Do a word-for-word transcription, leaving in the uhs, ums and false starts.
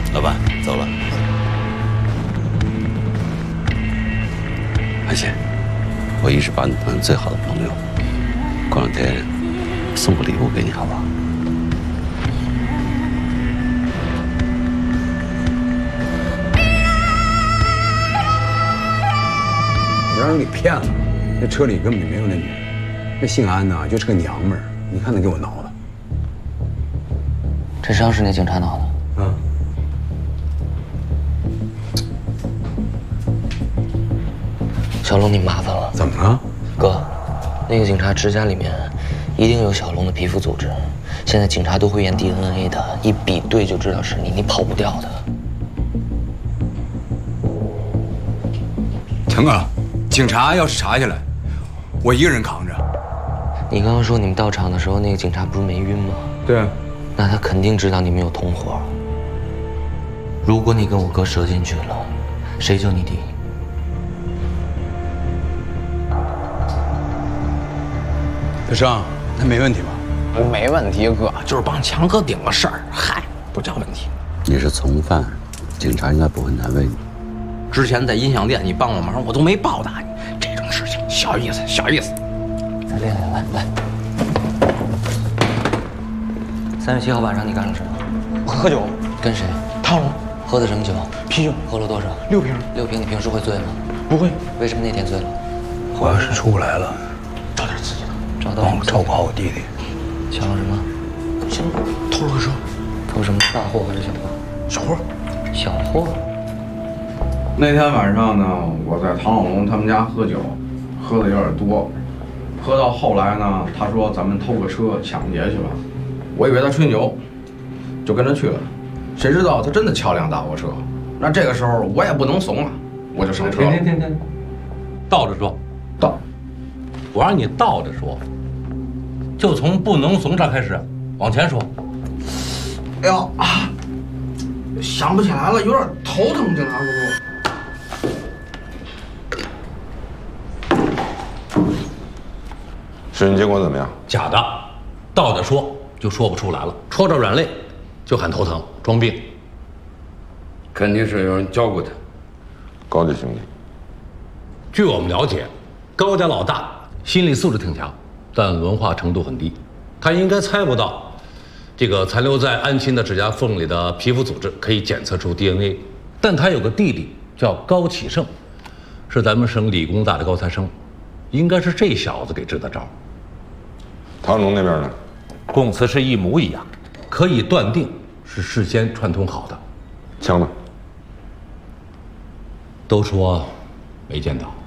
老板走了。安心，我一直把你当最好的朋友。过两天送个礼物给你，好不好？ 我让你给骗了，那车里根本就没有那女人。那姓安呐，就是个娘们儿。你看他给我挠的。 这伤是那警察挠的。 嗯。 小龙，你麻烦了。 怎么了？ 哥，那个警察指甲里面一定有小龙的皮肤组织。现在警察都会验 D N A 的，一比对就知道是你，你跑不掉的。 强哥，警察要是查下来，我一个人扛着。 你刚刚说你们到场的时候，那个警察不是没晕吗？ 对啊。 那他肯定知道你们有同伙。如果你跟我哥折进去了，谁救你弟？ 大生，他没问题吧？ 没问题，哥，就是帮强哥顶个事儿，嗨，不叫问题。 你是从犯，警察应该不会难为你。 之前在音响店你帮我忙，我都没报答你，这种事情小意思，小意思。 来练练，来来。三十七号晚上你干了什么？ 喝酒。 跟谁？ 汤龙。 喝的什么酒？ 啤酒。 喝了多少？ 六瓶。 六瓶，你平时会醉吗？ 不会。 为什么那天醉了？ 我要是出不来了， 找点刺激的。 找到帮我照顾好我弟弟。 抢了什么？ 行，偷了个车。 偷什么？大货还是小货？ 小货。 小货。 那天晚上呢，我在唐小龙他们家喝酒，喝的有点多，喝到后来呢，他说咱们偷个车抢劫去吧，我以为他吹牛，就跟着去了，谁知道他真的撬辆大货车，那这个时候我也不能怂了，我就上车了。 停停停停，倒着说， 倒， 我让你倒着说，就从不能怂上开始，往前说。 哎呦啊，想不起来了，有点头疼，警察叔叔。 审讯结果怎么样？ 假的，倒着说就说不出来了，戳着软肋就喊头疼，装病。 肯定是有人教过他。 高家兄弟， 据我们了解，高家老大心理素质挺强，但文化程度很低。他应该猜不到，这个残留在安青的指甲缝里的皮肤组织可以检测出 D N A。但他有个弟弟叫高启盛，是咱们省理工大的高材生，应该是这小子给支的招。 唐龙那边呢？ 供词是一模一样，可以断定是事先串通好的。 枪呢？ 都说没见到。